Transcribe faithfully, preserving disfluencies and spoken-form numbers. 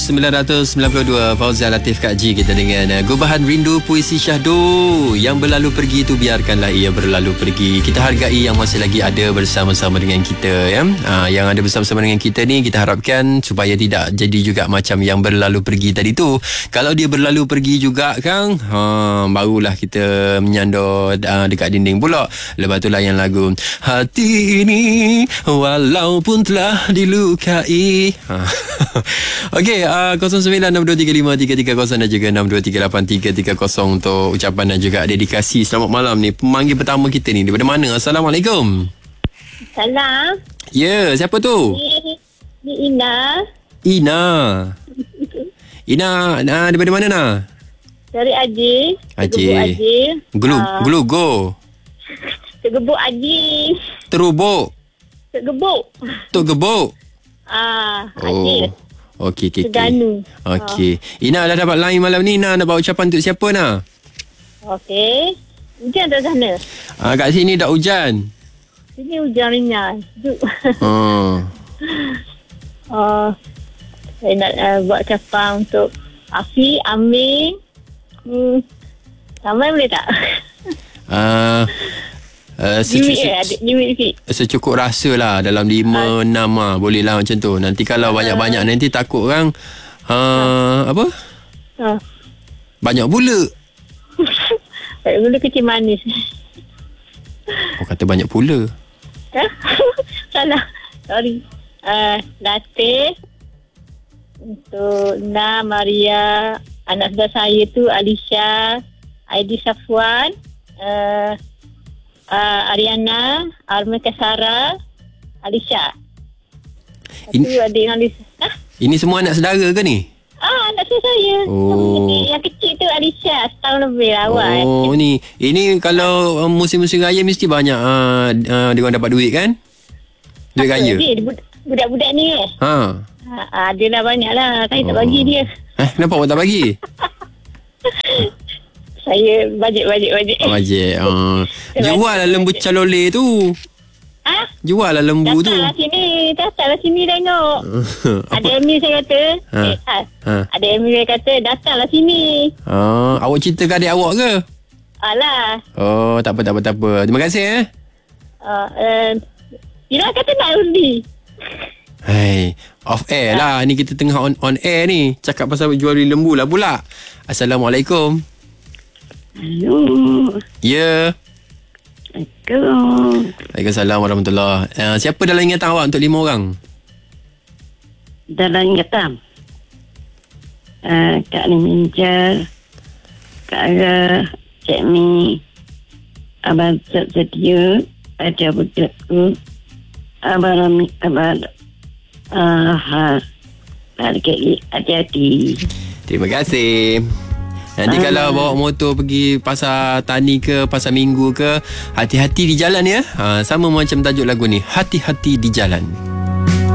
sembilan sembilan dua Fauzal Latif Kak Ji kita dengan uh, gubahan rindu puisi syahdu. Yang berlalu pergi itu biarkanlah ia berlalu pergi. Kita hargai yang masih lagi ada bersama-sama dengan kita ya. Uh, yang ada bersama-sama dengan kita ni kita harapkan supaya tidak jadi juga macam yang berlalu pergi tadi tu. Kalau dia berlalu pergi juga Kang, ha, barulah kita menyandor uh, dekat dinding pula. Lepas itulah yang lagu hati ini walaupun telah dilukai. Ha. Okey, uh, kosong sembilan enam dua tiga lima tiga tiga kosong dan juga enam dua tiga lapan tiga tiga kosong untuk ucapan dan juga dedikasi. Selamat malam ni. Pemanggil pertama kita ni daripada mana? Assalamualaikum. Salam. Ya, yeah, siapa tu? Ni, ni Ina. Ina. Ina, uh, daripada mana nak? Dari Aceh. Aceh. Aceh. Gelu, uh, Gelugo. Tergebuk Aceh. Terubuk. Tergebuk. Tok gebuk. Ah, Aceh. Oh. Okey, okey. Terengganu. Okey. Ina dah dapat line malam ni. Ina nak bawa ucapan untuk siapa nak? Okey. Hujan tak sana? Ah, kat sini tak hujan. Sini hujan ringan. Sejuk. Oh. uh, saya nak uh, buat ucapan untuk Afi, Amin. Hmm. Ramai boleh tak? Ah, uh, Limit eh, ada limit sikit. secukup rasa lah dalam lima enam ah boleh lah macam tu. Nanti kalau banyak-banyak nanti takut orang uh, apa? Ha. Banyak pula. Tak gula kecil manis. Oh, kata banyak pula. Ha? Salah. Sorry. Uh, latte untuk Na, Maria, anak saudara saya tu Alisha, Aidi Safwan, uh, uh, Ariana, Arma Kasara, Alisha. In, Itu adik Alisha. Ha? ini semua anak saudara ke ni? Ah, anak saudara saya. Oh. Yang kecil tu Alisha, setahun lebih awal. Oh, ni. Ini kalau uh, musim-musim raya mesti banyak uh, uh, dia orang dapat duit kan? Duit Apa raya. Dia, budak-budak ni eh. Ha. Ha, dia dah banyak lah. Saya Oh. tak bagi dia. Eh, kenapa awak tak bagi? Saya bajet-bajet-bajet. Oh, Majid. Uh, jual lah lembu calole tu. Ha? Jual lah lembu tu. Datanglah sini. Datanglah sini tengok. Ada Emil saya kata. Ha. Eh, ha. Ha. Ada Emil saya kata, datanglah sini. Uh, awak cerita ke adik awak ke? Alah. Oh, tak apa, tak apa, tak apa. Terima kasih eh. Uh, uh, Ira kata nak undi. Hai, off air lah. Ni kita tengah on on air ni. Cakap pasal jual beli lembu lah pula. Assalamualaikum. Hello. Ya. Assalamualaikum. Waalaikumsalam warahmatullahi. Uh, siapa dalam ingatan awak untuk lima orang? Dalam ingatan. Uh, Kak Liminjar, Kak Ara, Cik Mi, Abang Sedia, ada budakku, Abang Rami, Abang Aha, hargai hati-hati. Terima kasih. Nanti uh. kalau bawa motor pergi pasar tani ke pasar minggu ke, hati-hati di jalan ya. Ha, sama macam tajuk lagu ni, hati-hati di jalan.